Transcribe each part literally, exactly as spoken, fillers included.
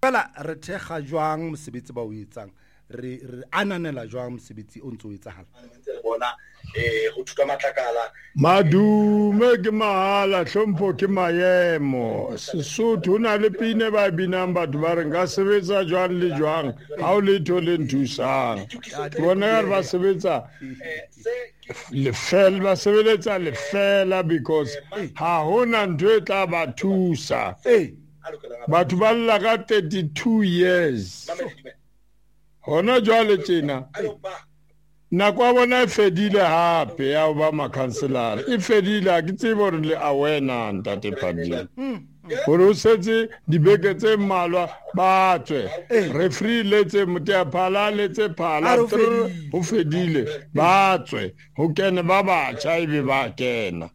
fela re thekga jwang mosebetsi ba o etsang re re ananela jwang mosebetsi o ntse o etsahala bona eh ho thuta matlakala madume ke mahala hlompho ke maemo Sesotho na le pine ba binang batho ba re nka sebetsa jwang le jwang ha o letho le nthusang bona ba sebetsa le fel ba sebeletsa le fela because ha hona ntwe tla ba thusa batho ba lla ka thirty-two years hona jwale tjena na kwa bona e fedile hape ya ba makhanselara e fedile a ke tsebe hore le awena ntate Phadile hore o setse dibeke tse mmalwa ba tswe referee letse moteaphala letse phala ho fedile ba tswe ho kene ba batjha e be ba kena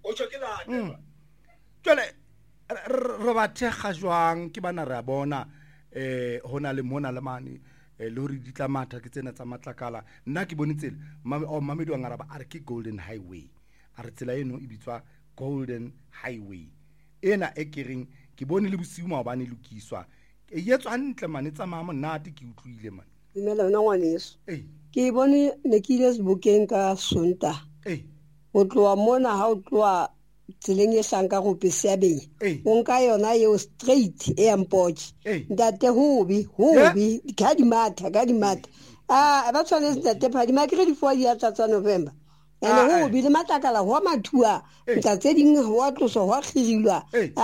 jwale re ba thekga jwang ke bana re a bona eh hona le mona le mane le hore di tla matha ke tsena tsa matlakala nna ke bone tsela Mamedi wa ngaraba a re ke Golden Highway a re tsela eno e bitswa Golden Highway ena e kereng ke bone le bosiu maobane lokiswa e yetswa hantle mane tsa mama nnate ke utlwile man dumela wena ngwaneso ke bone ne ke ile sebokeng ka Sonta eh o tloa mona ha o tloa tseleng e hlang ka go Peseabeng o nka yona eo straight e Ampoch ntate hobi hobi ka di matha ka di matha ah ba tshwanetse ntate Phadi ma kire di four ya tsa November ene hobi le matlakala ho mathua ntsa tse ding ho tloso ho khilwa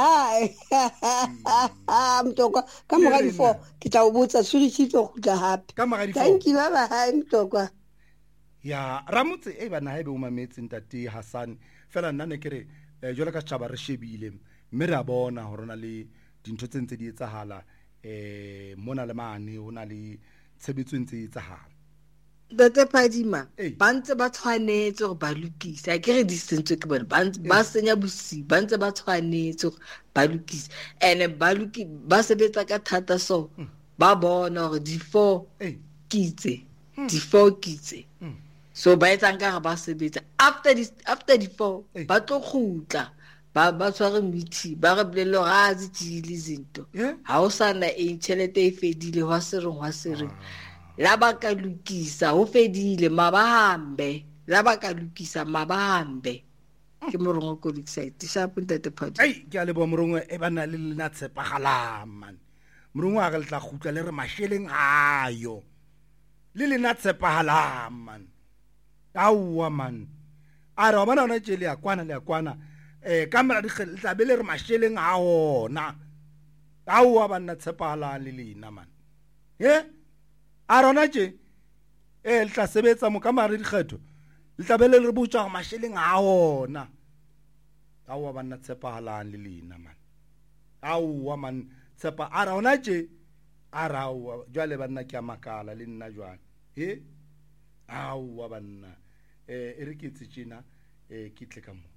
ah mtoko ka mora di four ke tla o botsa surichitso go tla hape thank you baba ha mtoko ya ramutse e bana ha be o mametse ntate Hassan fela nna ne kere jwale ka tshaba re shebile mme re a bona hore na le dintho tse ntse di etsahala eh mona le mane hona le tshebetso ntse etsahala Date Phadima ba ntse ba tshwanetse gore ba lokisa a ke re di sentswe ke bona ba senya bosi ba ntse ba tshwanetse gore ba lokisa ene ba loki ba sebetsa ka thata so ba bona gore di four kitse di four kitse so ba etsang ka ba sebetsa after this after the four ba tlo khutla ba ba tshware meeting ba re bolelo ga a tsile zinto ha o sana e tšhelete e fedile wa sereng wa sereng la ba ka lokisa ho fedile mabahambe la ba ka lokisa mabahambe ke morongo ko excited sharp ntate Phadi ai ke a le bo morongo e bana le lena tshepagala man morongo a ga le tla khutla le re masheleng ayo le lena tshepagala man awa man a re bona ona tšele ya kwana le ya kwana eh kamera di tla be le re masheleng a ona awa bana tshepala le lena man he a rona tše eh le tla sebetsa mo kamera di kgetho le tla be le re botsa masheleng a ona awa bana tshepala le lena man awa man tshepa a rona tše a rawa jwale bana ke a makala le nna jwale he awa bana eh e re ke tsena eh ke tle ka mo